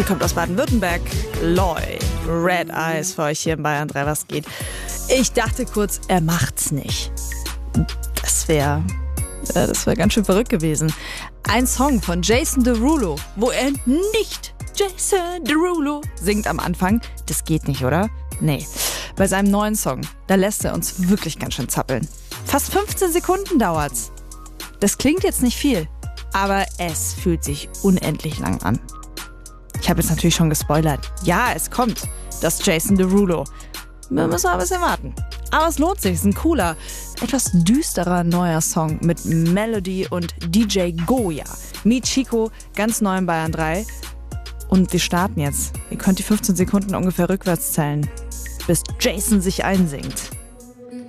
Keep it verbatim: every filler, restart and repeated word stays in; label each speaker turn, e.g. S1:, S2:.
S1: Sie kommt aus Baden-Württemberg. Loy, Red Eyes für euch hier in Bayern drei, was geht. Ich dachte kurz, er macht's nicht. Das wäre äh, das wär ganz schön verrückt gewesen. Ein Song von Jason Derulo, wo er nicht Jason Derulo singt am Anfang. Das geht nicht, oder? Nee. Bei seinem neuen Song, da lässt er uns wirklich ganz schön zappeln. Fast fünfzehn Sekunden dauert's. Das klingt jetzt nicht viel, aber es fühlt sich unendlich lang an. Ich habe jetzt natürlich schon gespoilert. Ja, es kommt. Das Jason Derulo. Wir müssen aber ein bisschen warten. Aber es lohnt sich. Es ist ein cooler, etwas düsterer neuer Song mit Melody und D J Goya. Meet Chico, ganz neu in Bayern drei. Und wir starten jetzt. Ihr könnt die fünfzehn Sekunden ungefähr rückwärts zählen, bis Jason sich einsingt.